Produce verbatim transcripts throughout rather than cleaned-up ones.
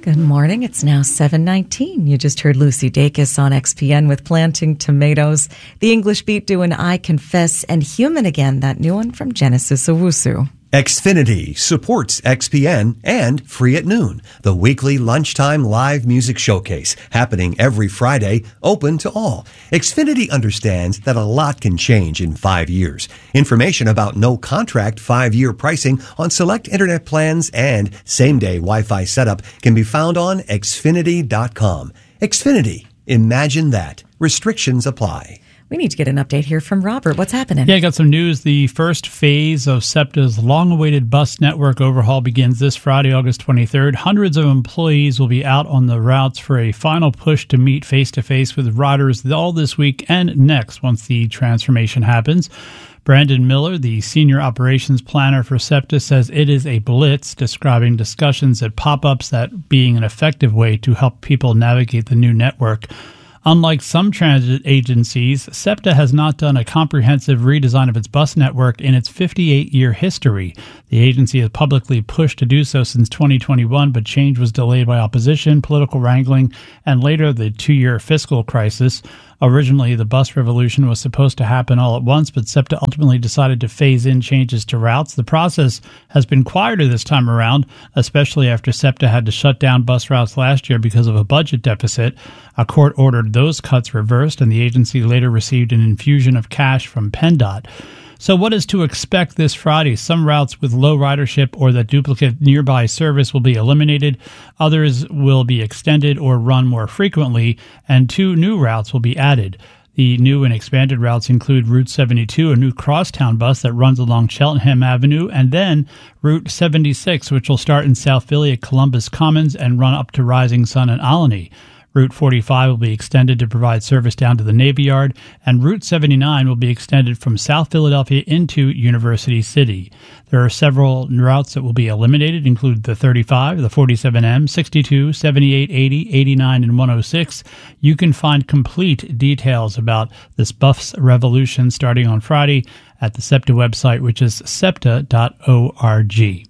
Good morning. It's now seven nineteen. You just heard Lucy Dacus on X P N with Planting Tomatoes. The English Beat doing I Confess and Human Again, that new one from Genesis Owusu. Xfinity supports X P N and Free at Noon, the weekly lunchtime live music showcase happening every Friday, open to all. Xfinity understands that a lot can change in five years. Information about no contract five-year pricing on select internet plans and same-day Wi-Fi setup can be found on Xfinity dot com. Xfinity. Imagine that. Restrictions apply. We need to get an update here from Robert. What's happening? Yeah, I got some news. The first phase of SEPTA's long-awaited bus network overhaul begins this Friday, August twenty-third. Hundreds of employees will be out on the routes for a final push to meet face-to-face with riders all this week and next once the transformation happens. Brandon Miller, the senior operations planner for SEPTA, says it is a blitz, describing discussions at pop-ups that being an effective way to help people navigate the new network. Unlike some transit agencies, SEPTA has not done a comprehensive redesign of its bus network in its fifty-eight-year history. The agency has publicly pushed to do so since twenty twenty-one, but change was delayed by opposition, political wrangling, and later the two-year fiscal crisis. Originally, the bus revolution was supposed to happen all at once, but SEPTA ultimately decided to phase in changes to routes. The process has been quieter this time around, especially after SEPTA had to shut down bus routes last year because of a budget deficit. A court ordered those cuts reversed, and the agency later received an infusion of cash from PennDOT. So what is to expect this Friday? Some routes with low ridership or that duplicate nearby service will be eliminated. Others will be extended or run more frequently, and two new routes will be added. The new and expanded routes include Route seventy-two, a new crosstown bus that runs along Cheltenham Avenue, and then Route seventy-six, which will start in South Philly at Columbus Commons and run up to Rising Sun and Alany. Route forty-five will be extended to provide service down to the Navy Yard, and Route seventy-nine will be extended from South Philadelphia into University City. There are several routes that will be eliminated, include the thirty-five, the forty-seven M, sixty-two, seventy-eight, eighty, eighty-nine, and one oh six. You can find complete details about this bus revolution starting on Friday at the SEPTA website, which is septa dot org.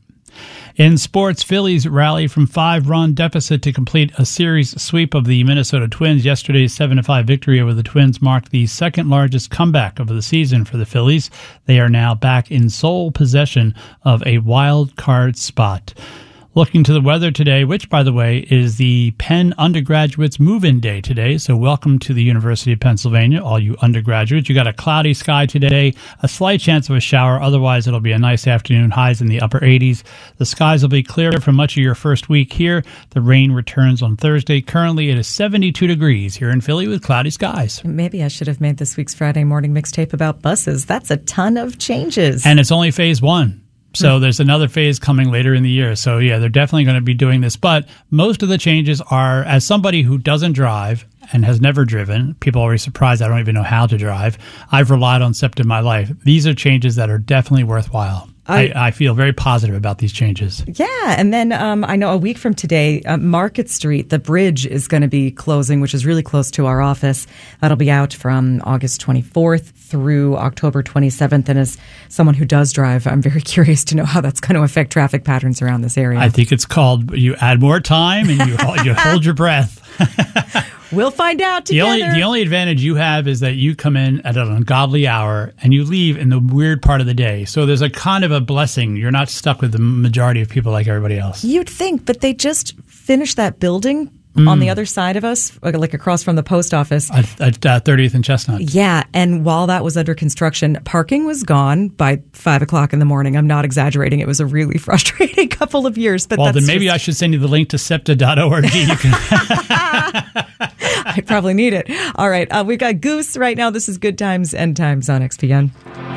In sports, Phillies rally from five-run deficit to complete a series sweep of the Minnesota Twins. Yesterday's seven to five victory over the Twins marked the second-largest comeback of the season for the Phillies. They are now back in sole possession of a wild card spot. Looking to the weather today, which, by the way, is the Penn undergraduates move-in day today. So welcome to the University of Pennsylvania, all you undergraduates. You got a cloudy sky today, a slight chance of a shower. Otherwise, it'll be a nice afternoon, highs in the upper eighties. The skies will be clear for much of your first week here. The rain returns on Thursday. Currently, it is seventy-two degrees here in Philly with cloudy skies. Maybe I should have made this week's Friday morning mixtape about buses. That's a ton of changes. And it's only phase one. So there's another phase coming later in the year. So, yeah, they're definitely going to be doing this. But most of the changes are, as somebody who doesn't drive and has never driven, people are already surprised I don't even know how to drive. I've relied on SEPTA in my life. These are changes that are definitely worthwhile. I, I feel very positive about these changes. Yeah, and then um, I know a week from today, uh, Market Street, the bridge is going to be closing, which is really close to our office. That'll be out from August twenty-fourth through October twenty-seventh. And as someone who does drive, I'm very curious to know how that's going to affect traffic patterns around this area. I think it's called you add more time and you hold, you hold your breath. We'll find out the together. Only, the only advantage you have is that you come in at an ungodly hour and you leave in the weird part of the day. So there's a kind of a blessing. You're not stuck with the majority of people like everybody else. You'd think, but they just finished that building mm. on the other side of us, like across from the post office. At, at uh, thirtieth and Chestnut. Yeah, and while that was under construction, parking was gone by five o'clock in the morning. I'm not exaggerating. It was a really frustrating couple of years. But well, that's then maybe just... I should send you the link to septa dot org. You can... I probably need it. All right. Uh, we've got Goose right now. This is Good Times, End Times on X P N.